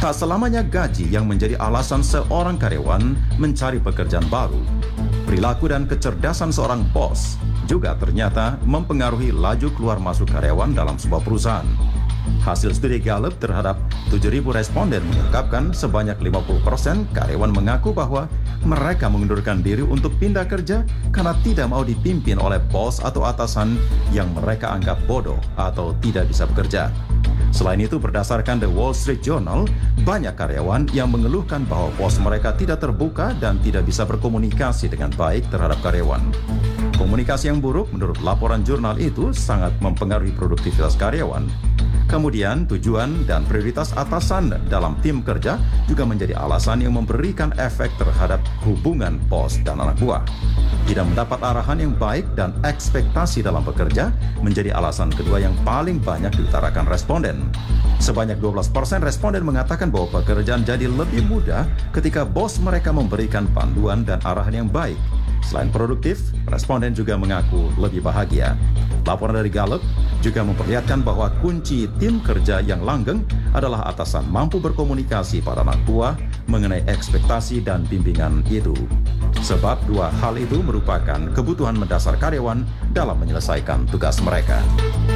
Tak selamanya gaji yang menjadi alasan seorang karyawan mencari pekerjaan baru. Perilaku dan kecerdasan seorang bos juga ternyata mempengaruhi laju keluar masuk karyawan dalam sebuah perusahaan. Hasil studi Gallup terhadap 7.000 responden mengungkapkan sebanyak 50% karyawan mengaku bahwa mereka mengundurkan diri untuk pindah kerja karena tidak mau dipimpin oleh bos atau atasan yang mereka anggap bodoh atau tidak bisa bekerja. Selain itu, berdasarkan The Wall Street Journal, banyak karyawan yang mengeluhkan bahwa bos mereka tidak terbuka dan tidak bisa berkomunikasi dengan baik terhadap karyawan. Komunikasi yang buruk menurut laporan jurnal itu sangat mempengaruhi produktivitas karyawan. Kemudian, tujuan dan prioritas atasan dalam tim kerja juga menjadi alasan yang memberikan efek terhadap hubungan bos dan anak buah. Tidak mendapat arahan yang baik dan ekspektasi dalam bekerja menjadi alasan kedua yang paling banyak diutarakan responden. Sebanyak 12% responden mengatakan bahwa pekerjaan jadi lebih mudah ketika bos mereka memberikan panduan dan arahan yang baik. Selain produktif, responden juga mengaku lebih bahagia. Laporan dari Gallup juga memperlihatkan bahwa kunci tim kerja yang langgeng adalah atasan mampu berkomunikasi pada anak buah mengenai ekspektasi dan bimbingan itu. Sebab dua hal itu merupakan kebutuhan mendasar karyawan dalam menyelesaikan tugas mereka.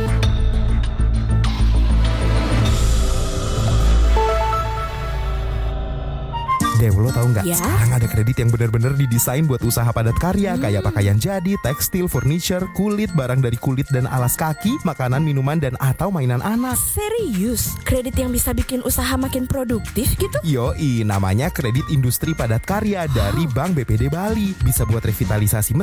Dew, lo tau nggak? Ya? Sekarang ada kredit yang benar-benar didesain buat usaha padat karya, kayak pakaian jadi, tekstil, furniture, kulit, barang dari kulit dan alas kaki, makanan, minuman, dan atau mainan anak. Serius? Kredit yang bisa bikin usaha makin produktif gitu? Yoi, namanya kredit industri padat karya dari Bank BPD Bali. Bisa buat revitalisasi